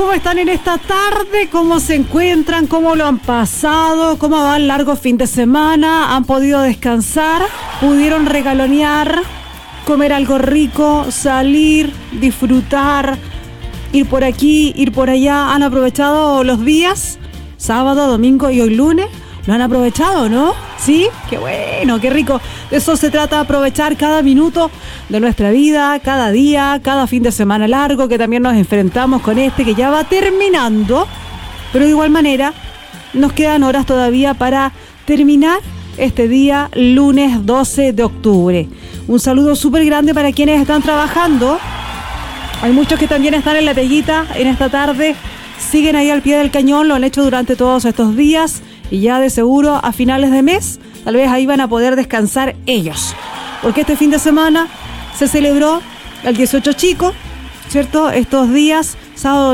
¿Cómo están en esta tarde? ¿Cómo se encuentran? ¿Cómo lo han pasado? ¿Cómo va el largo fin de semana? ¿Han podido descansar? ¿Pudieron regalonear? ¿Comer algo rico? ¿Salir? ¿Disfrutar? ¿Ir por aquí? ¿Ir por allá? ¿Han aprovechado los días? Sábado, domingo y hoy lunes. ¿Lo han aprovechado, no? ¿Sí? ¡Qué bueno! ¡Qué rico! De eso se trata, aprovechar cada minuto de nuestra vida, cada día, cada fin de semana largo, que también nos enfrentamos con que ya va terminando. Pero de igual manera, nos quedan horas todavía para terminar este día, lunes 12 de octubre. Un saludo súper grande para quienes están trabajando. Hay muchos que también están en la peguita en esta tarde. Siguen ahí al pie del cañón, lo han hecho durante todos estos días. Y ya de seguro a finales de mes, tal vez ahí van a poder descansar ellos. Porque este fin de semana se celebró el 18 Chico, ¿cierto? Estos días, sábado,